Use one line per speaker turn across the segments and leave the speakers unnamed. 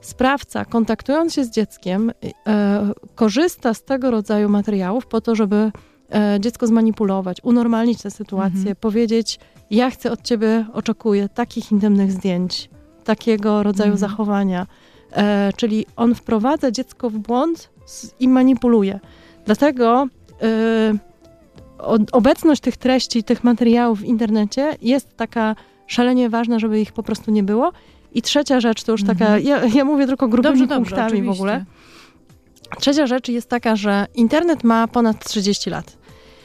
sprawca, kontaktując się z dzieckiem, korzysta z tego rodzaju materiałów po to, żeby dziecko zmanipulować, unormalnić tę sytuację, powiedzieć, ja chcę od ciebie, oczekuję takich intymnych zdjęć, takiego rodzaju zachowania. Czyli on wprowadza dziecko w błąd i manipuluje. Dlatego obecność tych treści, tych materiałów w internecie jest taka szalenie ważna, żeby ich po prostu nie było. I trzecia rzecz, to już taka, ja mówię tylko grubymi punktami
oczywiście.
w ogóle. Trzecia rzecz jest taka, że internet ma ponad 30 lat.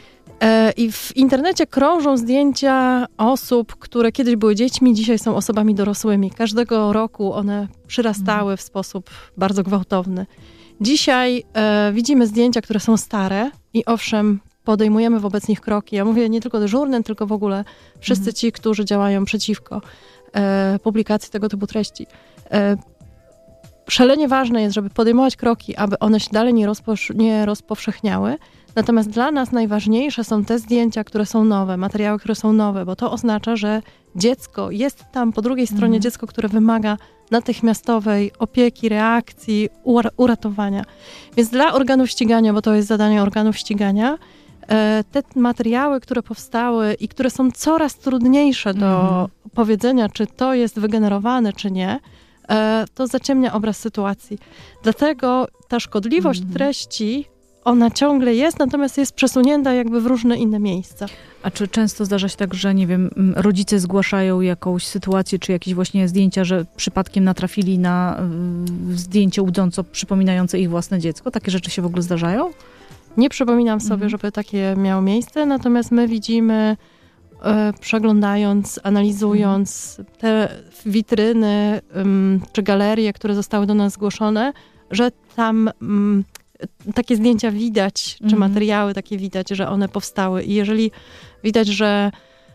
I w internecie krążą zdjęcia osób, które kiedyś były dziećmi, dzisiaj są osobami dorosłymi. Każdego roku one przyrastały w sposób bardzo gwałtowny. Dzisiaj widzimy zdjęcia, które są stare i owszem, podejmujemy wobec nich kroki. Ja mówię nie tylko dyżurne, tylko w ogóle wszyscy ci, którzy działają przeciwko publikacji tego typu treści. Szalenie ważne jest, żeby podejmować kroki, aby one się dalej nie rozpowszechniały. Natomiast dla nas najważniejsze są te zdjęcia, które są nowe, materiały, które są nowe, bo to oznacza, że dziecko jest tam po drugiej stronie dziecko, które wymaga natychmiastowej opieki, reakcji, uratowania. Więc dla organów ścigania, bo to jest zadanie organów ścigania, te materiały, które powstały i które są coraz trudniejsze do powiedzenia, czy to jest wygenerowane, czy nie, to zaciemnia obraz sytuacji. Dlatego ta szkodliwość treści, ona ciągle jest, natomiast jest przesunięta jakby w różne inne miejsca.
A czy często zdarza się tak, że nie wiem, rodzice zgłaszają jakąś sytuację, czy jakieś właśnie zdjęcia, że przypadkiem natrafili na zdjęcie łudząco przypominające ich własne dziecko? Takie rzeczy się w ogóle zdarzają?
Nie przypominam sobie, żeby takie miało miejsce, natomiast my widzimy, przeglądając, analizując te witryny czy galerie, które zostały do nas zgłoszone, że tam takie zdjęcia widać, czy materiały takie widać, że one powstały. I jeżeli widać, że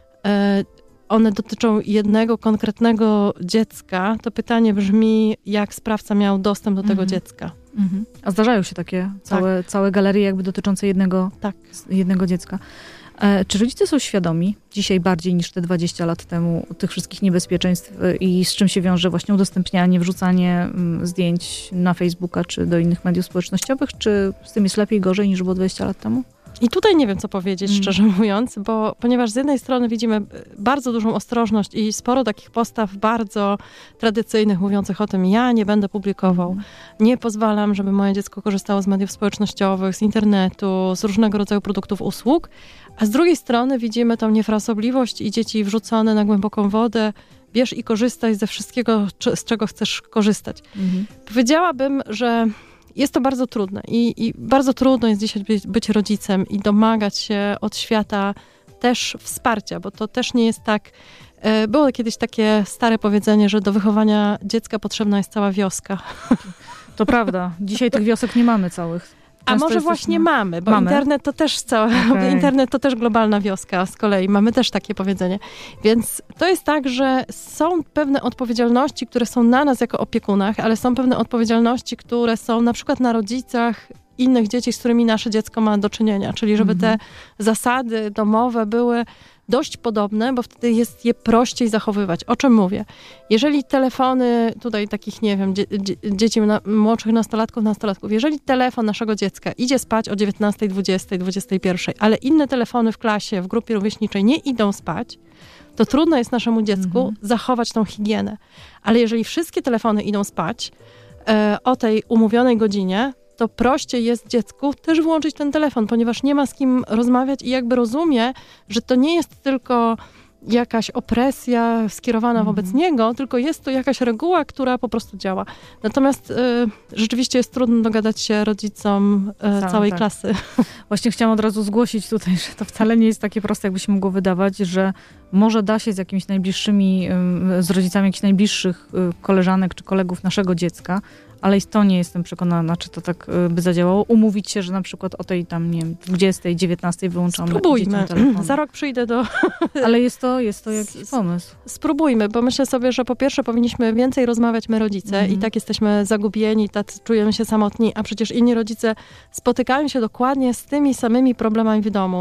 one dotyczą jednego konkretnego dziecka, to pytanie brzmi, jak sprawca miał dostęp do tego dziecka.
A zdarzają się takie całe galerie jakby dotyczące jednego dziecka. Czy rodzice są świadomi dzisiaj bardziej niż te 20 lat temu tych wszystkich niebezpieczeństw i z czym się wiąże właśnie udostępnianie, wrzucanie zdjęć na Facebooka czy do innych mediów społecznościowych? Czy z tym jest lepiej, gorzej niż było 20 lat temu?
I tutaj nie wiem, co powiedzieć, szczerze mówiąc, ponieważ z jednej strony widzimy bardzo dużą ostrożność i sporo takich postaw bardzo tradycyjnych, mówiących o tym, ja nie będę publikował, nie pozwalam, żeby moje dziecko korzystało z mediów społecznościowych, z internetu, z różnego rodzaju produktów, usług, a z drugiej strony widzimy tą niefrasobliwość i dzieci wrzucone na głęboką wodę, bierz i korzystaj ze wszystkiego, z czego chcesz korzystać. Powiedziałabym, że jest to bardzo trudne i bardzo trudno jest dzisiaj być rodzicem i domagać się od świata też wsparcia, bo to też nie jest tak. Było kiedyś takie stare powiedzenie, że do wychowania dziecka potrzebna jest cała wioska.
To prawda. Dzisiaj tych wiosek nie mamy całych.
Często może właśnie mamy, bo internet to też internet to też globalna wioska z kolei. Mamy też takie powiedzenie. Więc to jest tak, że są pewne odpowiedzialności, które są na nas jako opiekunach, ale są pewne odpowiedzialności, które są na przykład na rodzicach innych dzieci, z którymi nasze dziecko ma do czynienia. Czyli żeby te zasady domowe były dość podobne, bo wtedy jest je prościej zachowywać. O czym mówię? Jeżeli telefony, tutaj takich, nie wiem, dzieci młodszych nastolatków, jeżeli telefon naszego dziecka idzie spać o 19, 20, 21, ale inne telefony w klasie, w grupie rówieśniczej nie idą spać, to trudno jest naszemu dziecku zachować tą higienę. Ale jeżeli wszystkie telefony idą spać o tej umówionej godzinie, to prościej jest dziecku też włączyć ten telefon, ponieważ nie ma z kim rozmawiać i jakby rozumie, że to nie jest tylko jakaś opresja skierowana wobec niego, tylko jest to jakaś reguła, która po prostu działa. Natomiast rzeczywiście jest trudno dogadać się rodzicom całej klasy.
Właśnie chciałam od razu zgłosić tutaj, że to wcale nie jest takie proste, jakby się mogło wydawać, że może da się z jakimiś najbliższymi, z rodzicami jakichś najbliższych koleżanek czy kolegów naszego dziecka, ale i to nie jestem przekonana, czy to tak by zadziałało. Umówić się, że na przykład o tej tam, nie wiem, 20, 19 wyłączamy
Spróbujmy. Za rok przyjdę do...
Ale jest to jakiś pomysł.
Spróbujmy, bo myślę sobie, że po pierwsze powinniśmy więcej rozmawiać my rodzice i tak jesteśmy zagubieni, tak czujemy się samotni, a przecież inni rodzice spotykają się dokładnie z tymi samymi problemami w domu.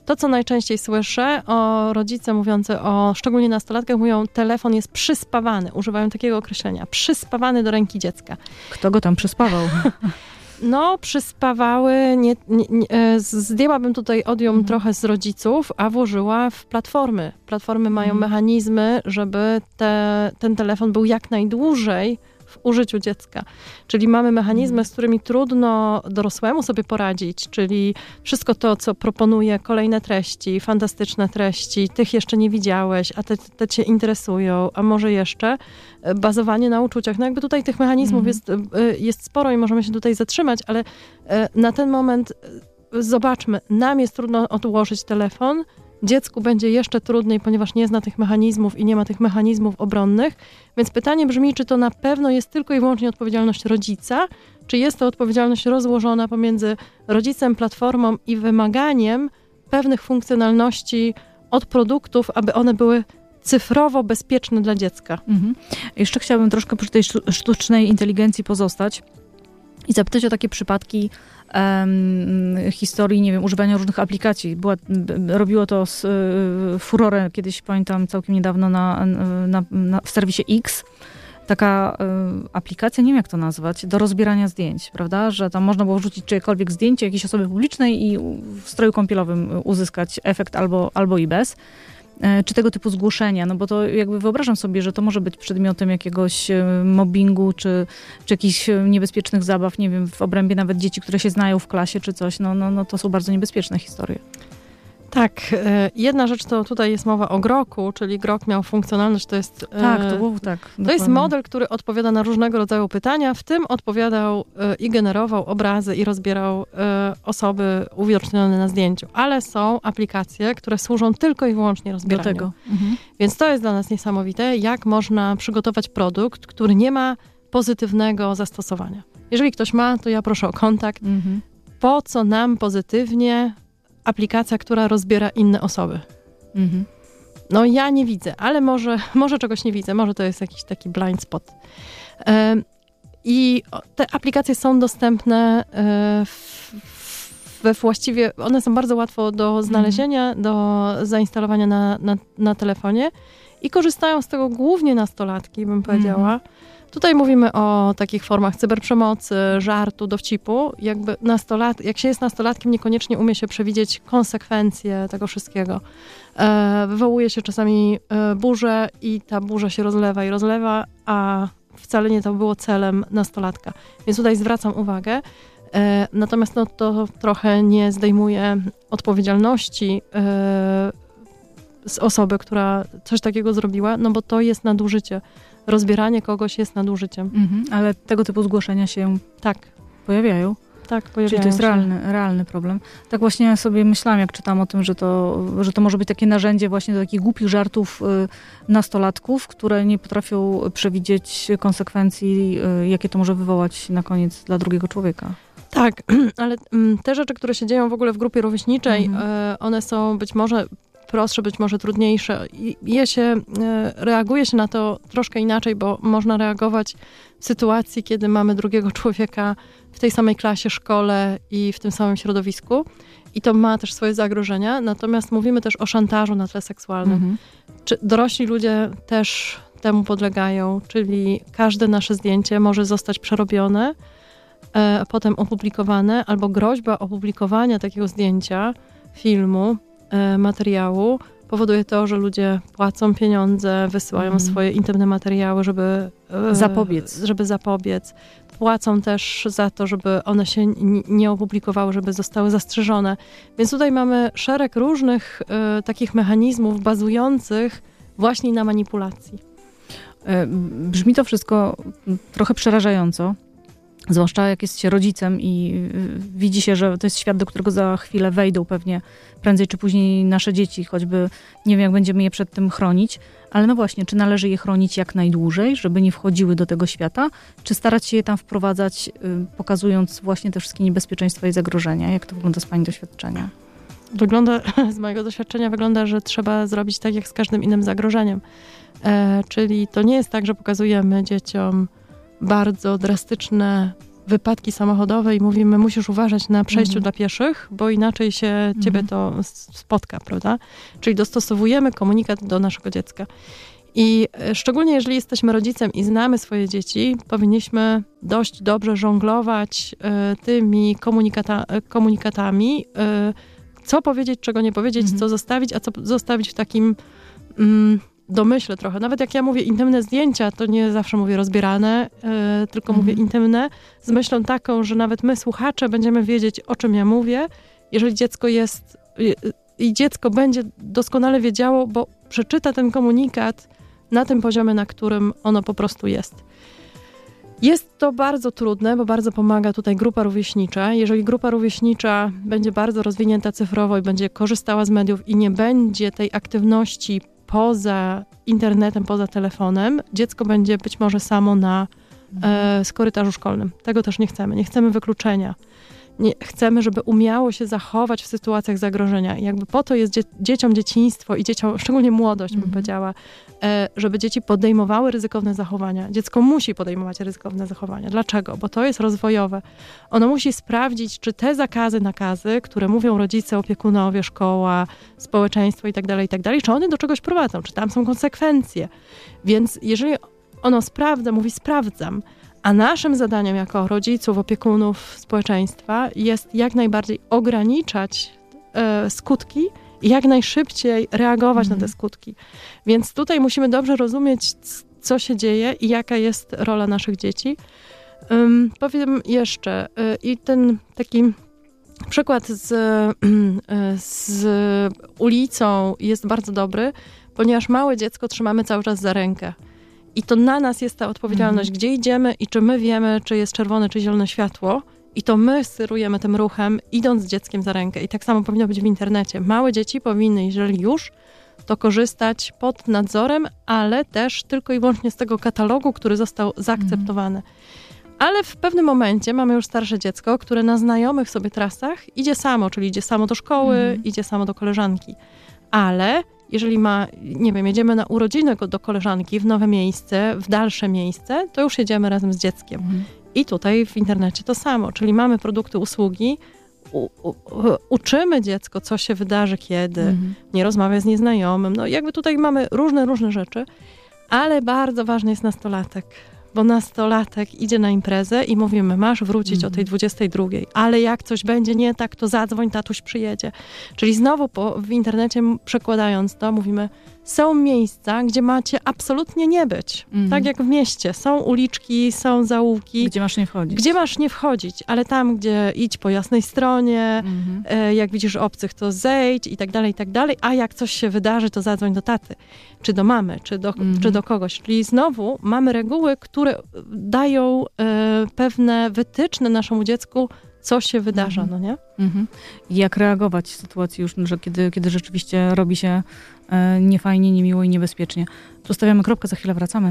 To, co najczęściej słyszę, rodzice mówiący szczególnie nastolatkach, mówią, telefon jest przyspawany. Używają takiego określenia. Przyspawany do ręki dziecka.
Kto go tam przyspawał?
No, przyspawały, zdjęłabym tutaj odium trochę z rodziców, a włożyła w platformy. Platformy mają mechanizmy, żeby ten telefon był jak najdłużej w użyciu dziecka. Czyli mamy mechanizmy, z którymi trudno dorosłemu sobie poradzić, czyli wszystko to, co proponuje, kolejne treści, fantastyczne treści, tych jeszcze nie widziałeś, a te cię interesują, a może jeszcze bazowanie na uczuciach. No jakby tutaj tych mechanizmów jest sporo i możemy się tutaj zatrzymać, ale na ten moment zobaczmy, nam jest trudno odłożyć telefon, dziecku będzie jeszcze trudniej, ponieważ nie zna tych mechanizmów i nie ma tych mechanizmów obronnych. Więc pytanie brzmi, czy to na pewno jest tylko i wyłącznie odpowiedzialność rodzica, czy jest to odpowiedzialność rozłożona pomiędzy rodzicem, platformą i wymaganiem pewnych funkcjonalności od produktów, aby one były cyfrowo bezpieczne dla dziecka.
Jeszcze chciałabym troszkę przy tej sztucznej inteligencji pozostać i zapytać o takie przypadki historii, nie wiem, używania różnych aplikacji. Robiło to furorę kiedyś, pamiętam, całkiem niedawno w serwisie X. Taka aplikacja, nie wiem jak to nazwać, do rozbierania zdjęć, prawda? Że tam można było wrzucić czyjekolwiek zdjęcie jakiejś osoby publicznej i w stroju kąpielowym uzyskać efekt albo i bez. Czy tego typu zgłoszenia, no bo to jakby wyobrażam sobie, że to może być przedmiotem jakiegoś mobbingu, czy jakichś niebezpiecznych zabaw, nie wiem, w obrębie nawet dzieci, które się znają w klasie, czy coś, no to są bardzo niebezpieczne historie.
Tak, jedna rzecz to tutaj jest mowa o Groku, czyli Grok miał funkcjonalność, to jest...
Tak, to było tak.
To jest model, który odpowiada na różnego rodzaju pytania, w tym odpowiadał i generował obrazy i rozbierał osoby uwidocznione na zdjęciu, ale są aplikacje, które służą tylko i wyłącznie rozbieraniu.
Do tego.
Więc to jest dla nas niesamowite, jak można przygotować produkt, który nie ma pozytywnego zastosowania. Jeżeli ktoś ma, to ja proszę o kontakt. Po co nam pozytywnie aplikacja, która rozbiera inne osoby? No ja nie widzę, ale może czegoś nie widzę, może to jest jakiś taki blind spot. I te aplikacje są dostępne właściwie, one są bardzo łatwo do znalezienia, do zainstalowania na telefonie i korzystają z tego głównie nastolatki, bym powiedziała. Tutaj mówimy o takich formach cyberprzemocy, żartu, dowcipu. Jakby jak się jest nastolatkiem, niekoniecznie umie się przewidzieć konsekwencje tego wszystkiego. Wywołuje się czasami burzę i ta burza się rozlewa, a wcale nie to było celem nastolatka. Więc tutaj zwracam uwagę. Natomiast to trochę nie zdejmuje odpowiedzialności z osoby, która coś takiego zrobiła, no bo to jest nadużycie. Rozbieranie kogoś jest nadużyciem.
Ale tego typu zgłoszenia się pojawiają?
Tak, pojawiają
Czyli to jest realny problem. Tak właśnie sobie myślałam, jak czytam o tym, że to może być takie narzędzie właśnie do takich głupich żartów nastolatków, które nie potrafią przewidzieć konsekwencji, jakie to może wywołać na koniec dla drugiego człowieka.
Tak, ale te rzeczy, które się dzieją w ogóle w grupie rówieśniczej, one są być może prostsze, być może trudniejsze. Reaguje się na to troszkę inaczej, bo można reagować w sytuacji, kiedy mamy drugiego człowieka w tej samej klasie, szkole i w tym samym środowisku. I to ma też swoje zagrożenia. Natomiast mówimy też o szantażu na tle seksualnym. Czy dorośli ludzie też temu podlegają, czyli każde nasze zdjęcie może zostać przerobione, potem opublikowane, albo groźba opublikowania takiego zdjęcia, filmu, materiału powoduje to, że ludzie płacą pieniądze, wysyłają swoje intymne materiały, żeby zapobiec. Płacą też za to, żeby one się nie opublikowały, żeby zostały zastrzeżone. Więc tutaj mamy szereg różnych takich mechanizmów bazujących właśnie na manipulacji.
Brzmi to wszystko trochę przerażająco. Zwłaszcza jak jest się rodzicem i widzi się, że to jest świat, do którego za chwilę wejdą pewnie prędzej czy później nasze dzieci, choćby nie wiem, jak będziemy je przed tym chronić, ale no właśnie, czy należy je chronić jak najdłużej, żeby nie wchodziły do tego świata, czy starać się je tam wprowadzać, pokazując właśnie te wszystkie niebezpieczeństwa i zagrożenia? Jak to wygląda z pani doświadczenia?
Z mojego doświadczenia wygląda, że trzeba zrobić tak jak z każdym innym zagrożeniem. Czyli to nie jest tak, że pokazujemy dzieciom bardzo drastyczne wypadki samochodowe i mówimy, musisz uważać na przejściu dla pieszych, bo inaczej się ciebie to spotka, prawda? Czyli dostosowujemy komunikat do naszego dziecka. I szczególnie jeżeli jesteśmy rodzicem i znamy swoje dzieci, powinniśmy dość dobrze żonglować tymi komunikatami, co powiedzieć, czego nie powiedzieć, co zostawić, a co zostawić w takim domyśle trochę. Nawet jak ja mówię intymne zdjęcia, to nie zawsze mówię rozbierane, tylko mówię intymne, z myślą taką, że nawet my, słuchacze, będziemy wiedzieć, o czym ja mówię, jeżeli dziecko jest i dziecko będzie doskonale wiedziało, bo przeczyta ten komunikat na tym poziomie, na którym ono po prostu jest. Jest to bardzo trudne, bo bardzo pomaga tutaj grupa rówieśnicza. Jeżeli grupa rówieśnicza będzie bardzo rozwinięta cyfrowo i będzie korzystała z mediów i nie będzie tej aktywności poza internetem, poza telefonem, dziecko będzie być może samo na korytarzu szkolnym. Tego też nie chcemy. Nie chcemy wykluczenia. Nie, chcemy, żeby umiało się zachować w sytuacjach zagrożenia. I jakby po to jest dzieciom dzieciństwo i dzieciom, szczególnie młodość, bym powiedziała, żeby dzieci podejmowały ryzykowne zachowania. Dziecko musi podejmować ryzykowne zachowania. Dlaczego? Bo to jest rozwojowe. Ono musi sprawdzić, czy te zakazy, nakazy, które mówią rodzice, opiekunowie, szkoła, społeczeństwo itd., czy one do czegoś prowadzą, czy tam są konsekwencje. Więc jeżeli ono sprawdza, mówi sprawdzam, a naszym zadaniem jako rodziców, opiekunów, społeczeństwa jest jak najbardziej ograniczać skutki i jak najszybciej reagować na te skutki. Więc tutaj musimy dobrze rozumieć, co się dzieje i jaka jest rola naszych dzieci. Powiem jeszcze, i ten taki przykład z ulicą jest bardzo dobry, ponieważ małe dziecko trzymamy cały czas za rękę. I to na nas jest ta odpowiedzialność, gdzie idziemy i czy my wiemy, czy jest czerwone, czy zielone światło. I to my sterujemy tym ruchem, idąc z dzieckiem za rękę. I tak samo powinno być w internecie. Małe dzieci powinny, jeżeli już, to korzystać pod nadzorem, ale też tylko i wyłącznie z tego katalogu, który został zaakceptowany. Ale w pewnym momencie mamy już starsze dziecko, które na znajomych sobie trasach idzie samo, czyli idzie samo do szkoły, idzie samo do koleżanki. Ale jeżeli nie wiem, jedziemy na urodziny do koleżanki w nowe miejsce, w dalsze miejsce, to już jedziemy razem z dzieckiem. I tutaj w internecie to samo, czyli mamy produkty, usługi, uczymy dziecko, co się wydarzy, kiedy, nie rozmawia z nieznajomym. No jakby tutaj mamy różne rzeczy, ale bardzo ważny jest nastolatek. Bo nastolatek idzie na imprezę i mówimy, masz wrócić o tej 22, ale jak coś będzie nie tak, to zadzwoń, tatuś przyjedzie. Czyli znowu w internecie przekładając to, mówimy, są miejsca, gdzie macie absolutnie nie być. Tak jak w mieście. Są uliczki, są zaułki.
Gdzie masz nie wchodzić.
Gdzie masz nie wchodzić, ale tam, gdzie idź po jasnej stronie, jak widzisz obcych, to zejdź i tak dalej, a jak coś się wydarzy, to zadzwoń do taty, czy do mamy, czy do kogoś. Czyli znowu mamy reguły, które dają pewne wytyczne naszemu dziecku, co się wydarza, no nie?
I jak reagować w sytuacji już, że kiedy rzeczywiście robi się niefajnie, niemiło i niebezpiecznie. Tu stawiamy kropkę, za chwilę wracamy.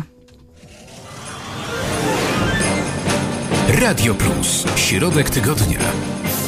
Radio Plus. Środek tygodnia.